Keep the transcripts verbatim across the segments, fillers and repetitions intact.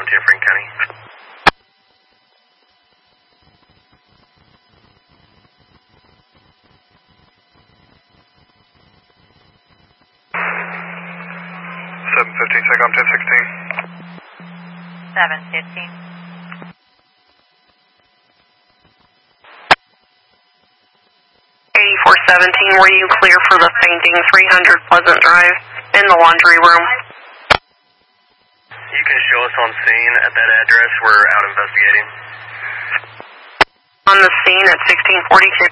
to Frank County. seven fifteen, Saigon ten sixteen. seven fifteen. eighty-four seventeen, were you clear for the fainting three hundred Pleasant Drive in the laundry room? You can show us on scene at that address. We're out investigating. On the scene at sixteen forty-two.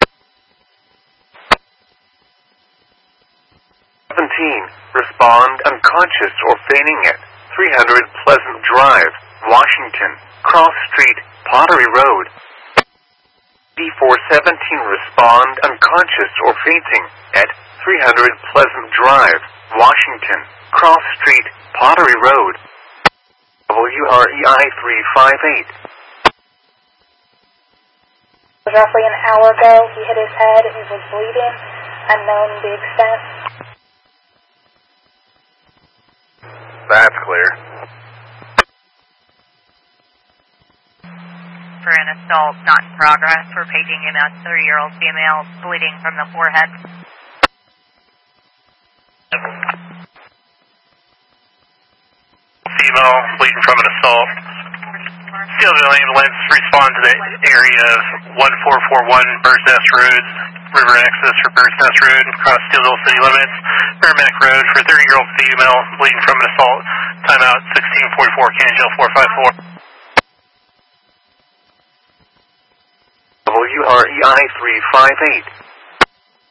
seventeen, respond unconscious or fainting at three hundred Pleasant Drive, Washington, Cross Street, Pottery Road. eighty-four seventeen, respond unconscious or fainting at three hundred Pleasant Drive, Washington, Cross Street, Pottery Road. W R E I three five eight. Roughly an hour ago, he hit his head, he was bleeding, unknown the extent. That's clear. For an assault not in progress, we're paging in a thirty-year-old female bleeding from the forehead. Female bleeding from an assault. Steelville ambulance respond to the area of one four four one Bird's Nest Road, river access for Bird's Nest Road, across Steelville city limits, Merrimack Road for a thirty-year-old female bleeding from an assault. Timeout sixteen forty-four, Canagel four five four. W R E I three five eight.